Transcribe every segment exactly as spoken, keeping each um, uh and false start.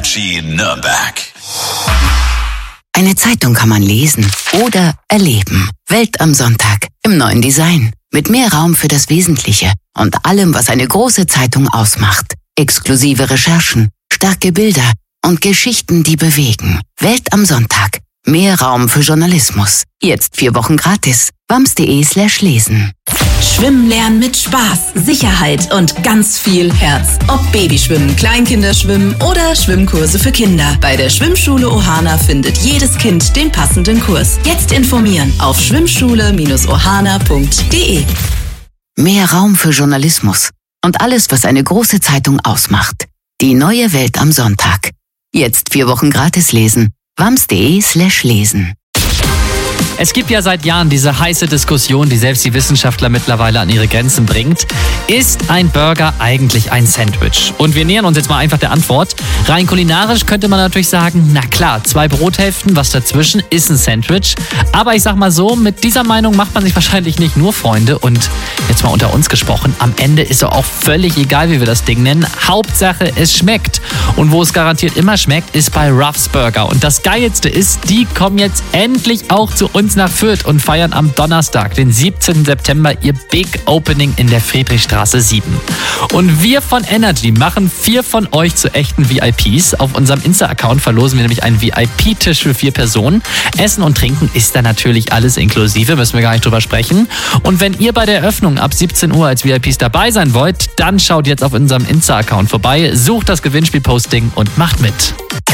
Energy Nürnberg. Eine Zeitung kann man lesen oder erleben. Welt am Sonntag im neuen Design. Mit mehr Raum für das Wesentliche und allem, was eine große Zeitung ausmacht. Exklusive Recherchen, starke Bilder und Geschichten, die bewegen. Welt am Sonntag. Mehr Raum für Journalismus. Jetzt vier Wochen gratis. wams.de slash lesen. Schwimmen lernen mit Spaß, Sicherheit und ganz viel Herz. Ob Babyschwimmen, Kleinkinderschwimmen oder Schwimmkurse für Kinder. Bei der Schwimmschule Ohana findet jedes Kind den passenden Kurs. Jetzt informieren auf schwimmschule ohana punkt de. Mehr Raum für Journalismus und alles, was eine große Zeitung ausmacht. Die neue Welt am Sonntag. Jetzt vier Wochen gratis lesen. wams.de slash lesen. Es gibt ja seit Jahren diese heiße Diskussion, die selbst die Wissenschaftler mittlerweile an ihre Grenzen bringt. Ist ein Burger eigentlich ein Sandwich? Und wir nähern uns jetzt mal einfach der Antwort. Rein kulinarisch könnte man natürlich sagen, na klar, zwei Brothälften, was dazwischen, ist ein Sandwich. Aber ich sag mal so, mit dieser Meinung macht man sich wahrscheinlich nicht nur Freunde. Und jetzt mal unter uns gesprochen, am Ende ist doch auch völlig egal, wie wir das Ding nennen. Hauptsache, es schmeckt. Und wo es garantiert immer schmeckt, ist bei Ruff's Burger. Und das Geilste ist, die kommen jetzt endlich auch zu uns nach Fürth und feiern am Donnerstag, den siebzehnten September, ihr Big Opening in der Friedrichstraße sieben. Und wir von Energy machen vier von euch zu echten V I Ps. Auf unserem Insta-Account verlosen wir nämlich einen V I P-Tisch für vier Personen. Essen und Trinken ist da natürlich alles inklusive, müssen wir gar nicht drüber sprechen. Und wenn ihr bei der Eröffnung ab siebzehn Uhr als V I Ps dabei sein wollt, dann schaut jetzt auf unserem Insta-Account vorbei, sucht das Gewinnspiel-Posting und macht mit.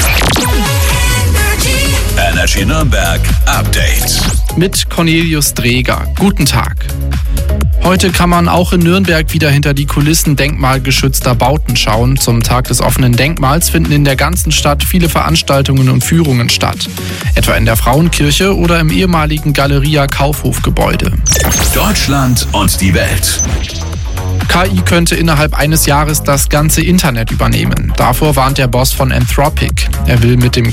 Energy Nürnberg Update. Mit Cornelius Dreger. Guten Tag. Heute kann man auch in Nürnberg wieder hinter die Kulissen denkmalgeschützter Bauten schauen. Zum Tag des offenen Denkmals finden in der ganzen Stadt viele Veranstaltungen und Führungen statt. Etwa in der Frauenkirche oder im ehemaligen Galeria Kaufhofgebäude. Deutschland und die Welt. K I könnte innerhalb eines Jahres das ganze Internet übernehmen. Davor warnt der Boss von Anthropic. Er will mit dem